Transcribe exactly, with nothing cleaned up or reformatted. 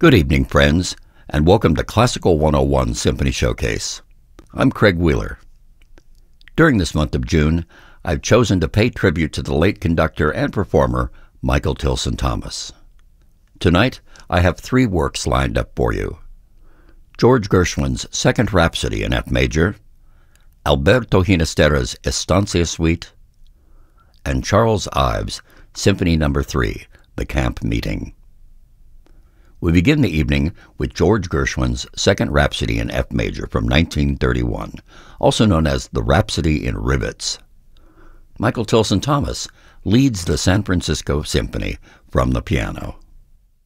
Good evening, friends, and welcome to Classical one oh one Symphony Showcase. I'm Craig Wheeler. During this month of June, I've chosen to pay tribute to the late conductor and performer Michael Tilson Thomas. Tonight, I have three works lined up for you: George Gershwin's Second Rhapsody in F major, Alberto Ginastera's Estancia Suite, and Charles Ives' Symphony Number three, The Camp Meeting. We begin the evening with George Gershwin's Second Rhapsody in F major from nineteen thirty-one, also known as the Rhapsody in Rivets. Michael Tilson Thomas leads the San Francisco Symphony from the piano.